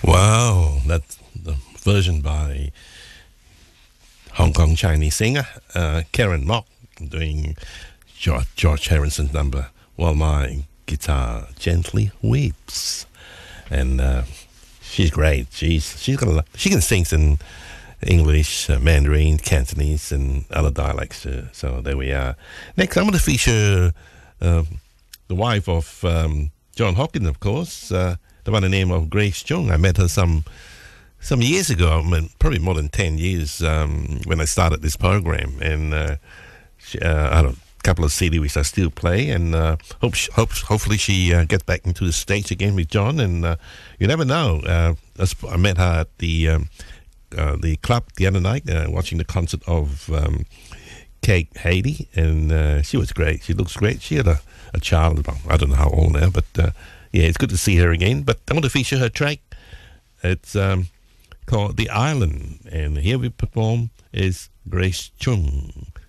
Wow, that's the version by Hong Kong Chinese singer Karen Mok doing George Harrison's number while my guitar gently weeps. And she's great. She can sing in English, Mandarin, Cantonese, and other dialects. So there we are. Next, I'm going to feature the wife of John Hopkins, of course, by the name of Grace Chung. I met her some years ago, probably more than 10 years when I started this program. And I had a couple of CDs which I still play, and hopefully she gets back into the States again with John. And you never know. I met her at the club the other night, watching the concert of Kate Haiti, and she was great. She looks great. She had a child, about, I don't know how old now, but yeah, it's good to see her again. But I want to feature her track. It's called The Island, and here we perform is Grace Chung.